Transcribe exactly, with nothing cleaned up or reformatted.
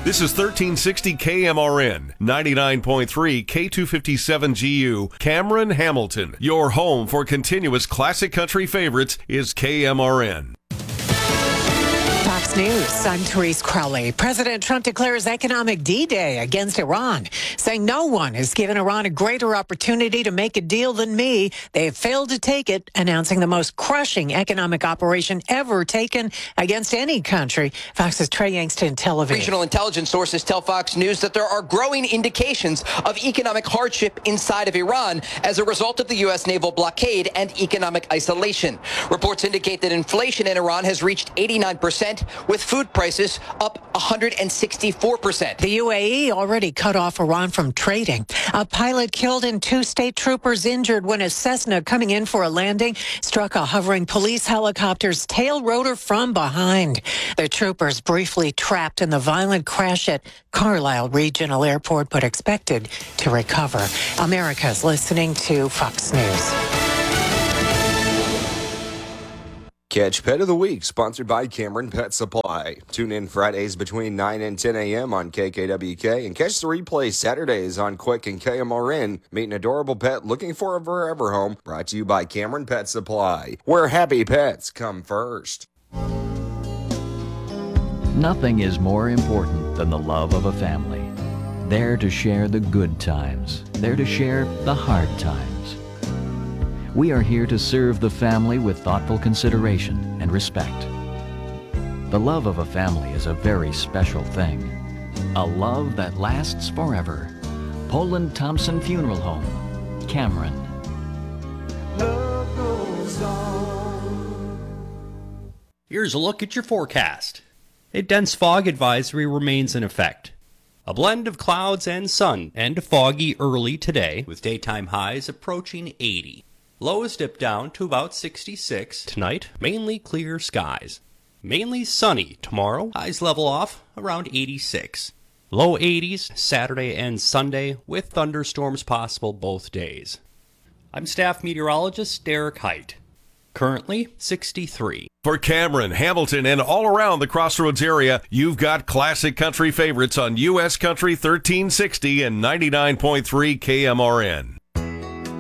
This is thirteen sixty K M R N, ninety-nine point three K two fifty-seven G U, Cameron, Hamilton. Your home for continuous classic country favorites is K M R N. Fox News, I'm Therese Crowley. President Trump declares economic D-Day against Iran, saying no one has given Iran a greater opportunity to make a deal than me. They have failed to take it, announcing the most crushing economic operation ever taken against any country. Fox's Trey Yangston, Tel Aviv. Regional intelligence sources tell Fox News that there are growing indications of economic hardship inside of Iran as a result of the U S naval blockade and economic isolation. Reports indicate that inflation in Iran has reached eighty-nine percent, with food prices up one hundred sixty-four percent. The U A E already cut off Iran from trading. A pilot killed and two state troopers injured when a Cessna coming in for a landing struck a hovering police helicopter's tail rotor from behind. The troopers briefly trapped in the violent crash at Carlisle Regional Airport, but expected to recover. America's listening to Fox News. Catch Pet of the Week, sponsored by Cameron Pet Supply. Tune in Fridays between nine and ten a.m. on K K W K and catch the replay Saturdays on Quick and K M R N. Meet an adorable pet looking for a forever home. Brought to you by Cameron Pet Supply, where happy pets come first. Nothing is more important than the love of a family. There to share the good times, there to share the hard times. We are here to serve the family with thoughtful consideration and respect. The love of a family is a very special thing. A love that lasts forever. Poland Thompson Funeral Home, Cameron. Love goes on. Here's a look at your forecast. A dense fog advisory remains in effect. A blend of clouds and sun, and foggy early today, with daytime highs approaching eighty. Lows dip down to about sixty-six. Tonight, mainly clear skies. Mainly sunny tomorrow. Highs level off around eighty-six. Low eighties Saturday and Sunday, with thunderstorms possible both days. I'm staff meteorologist Derek Height. Currently sixty-three. For Cameron, Hamilton, and all around the Crossroads area, you've got classic country favorites on U S Country thirteen sixty and ninety-nine point three K M R N.